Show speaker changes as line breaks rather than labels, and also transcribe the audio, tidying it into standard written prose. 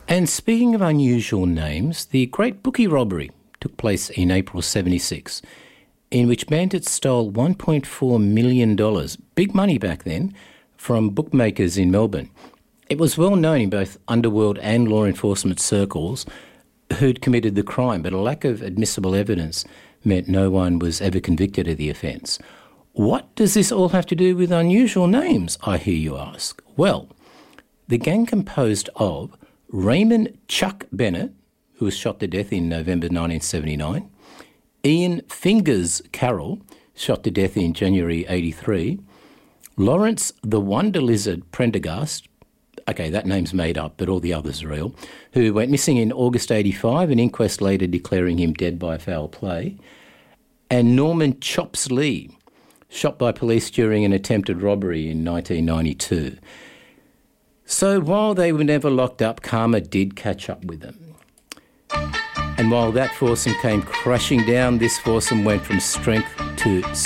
And speaking of unusual names, the Great Bookie Robbery took place in April 76, in which bandits stole $1.4 million, big money back then, from bookmakers in Melbourne. It was well known in both underworld and law enforcement circles who'd committed the crime, but a lack of admissible evidence meant no one was ever convicted of the offence. What does this all have to do with unusual names, I hear you ask? Well, the gang composed of Raymond Chuck Bennett, who was shot to death in November 1979, Ian Fingers Carroll, shot to death in January 83, Lawrence the Wonder Lizard Prendergast, okay, that name's made up, but all the others are real, who went missing in August 85, an inquest later declaring him dead by foul play, and Norman Chops Lee, shot by police during an attempted robbery in 1992. So while they were never locked up, karma did catch up with them. And while that foursome came crashing down, this foursome went from strength to